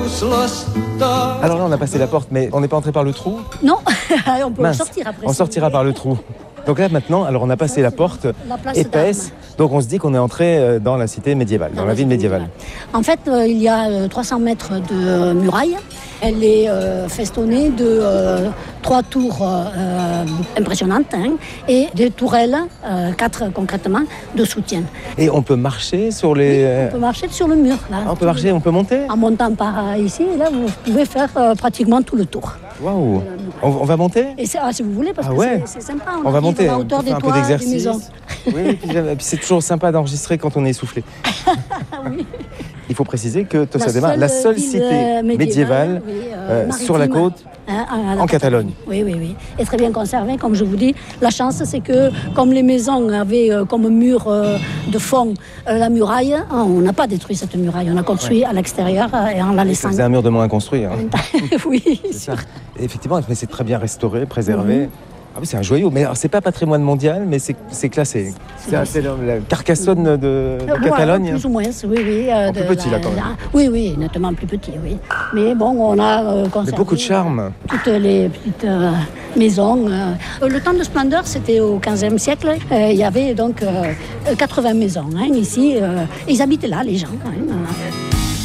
Alors là, on a passé la porte, mais on n'est pas entré par le trou? Non, on peut Mince. sortir après. On sortira par le trou. Donc là, maintenant, alors on a passé la porte épaisse, donc on se dit qu'on est entré dans la cité médiévale, dans la ville médiévale. En fait, il y a 300 mètres de muraille. Elle est festonnée de 3 tours impressionnantes et des tourelles, 4 concrètement, de soutien. Et on peut marcher sur les... Oui, on peut marcher sur le mur. Là, on peut marcher, on peut monter? En montant par ici, et là, vous pouvez faire pratiquement tout le tour. Waouh! On va monter? Et si vous voulez, parce que c'est sympa. On va monter, à la hauteur on peut faire des un peu toits, d'exercice. des maisons. Oui, puis c'est toujours sympa d'enregistrer quand on est essoufflé. Oui. Il faut préciser que Tossadema, la seule cité médiévale sur la côte en Catalogne. Oui. Et très bien conservée, comme je vous dis. La chance, c'est que comme les maisons avaient comme mur de fond la muraille, on n'a pas détruit cette muraille. On a construit à l'extérieur et en la laissant. C'est un mur de moins à construire. Oui, c'est ça. Effectivement, mais c'est très bien restauré, préservé. Ah oui, c'est un joyau, mais alors, c'est pas patrimoine mondial, mais c'est classé. C'est la Carcassonne de Catalogne. Plus ou moins, oui. Plus petit, là, quand même. Oui, nettement plus petit, oui. Mais bon, on a conservé beaucoup de charme. Toutes les petites maisons. Le temps de splendeur, c'était au XVe siècle. Il y avait donc 80 maisons ici. Ils habitaient là, les gens, quand même.